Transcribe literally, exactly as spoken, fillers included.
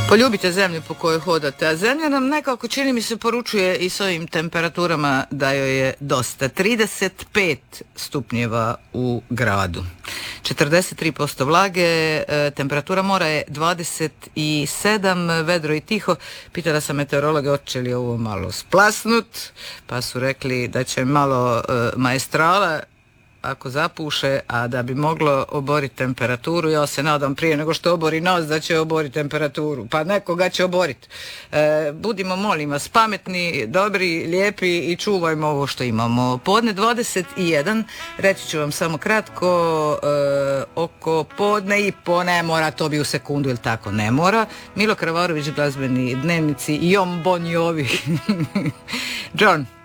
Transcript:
Poljubite zemlju po kojoj hodate, a zemlja nam nekako, čini mi se, poručuje i s ovim temperaturama da joj je dosta. trideset pet stupnjeva u gradu, četrdeset tri posto vlage, temperatura mora je dvadeset sedam, vedro i tiho. Pitala sam meteorologe hoće li ovo malo splasnut, pa su rekli da će malo maestrala ako zapuše, a da bi moglo oboriti temperaturu. Ja se nadam prije nego što obori nas da će oboriti temperaturu, pa nekoga će oboriti. E, budimo, molim vas, pametni, dobri, lijepi i čuvajmo ovo što imamo. Podne dvadeset jedan, reći ću vam samo kratko, e, oko podne i po, ne mora to bi u sekundu ili tako, ne mora. Milo Kravarović, glazbeni dnevnici, Jon Bon Jovi. John.